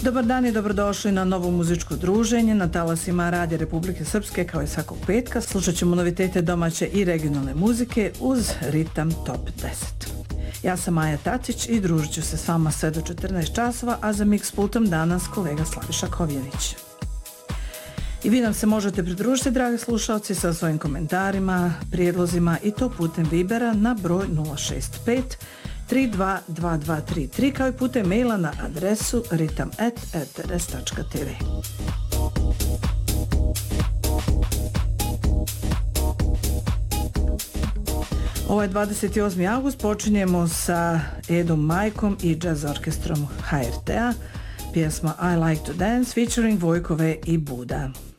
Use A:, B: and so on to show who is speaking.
A: Dobar dan i dobrodošli na novo muzičko druženje na talasima Radija Republike Srpske. Kao i svakog petka slušat ćemo novitete domaće i regionalne muzike uz ritam Top 10. Ja sam Maja Tatić i družit ću se s vama sve do 14 časova, a za mix pultom danas kolega Slaviša Kovjević. I vi nam se možete pridružiti, dragi slušalci, sa svojim komentarima, prijedlozima i to putem Vibera na broj 065 322233 kao i putem maila na adresu ritam@rtrs.tv. Ovaj 28. august počinjemo sa Edom Majkom i jazz orkestrom HRT-a, pjesma I Like to Dance featuring Vojkove i Buda.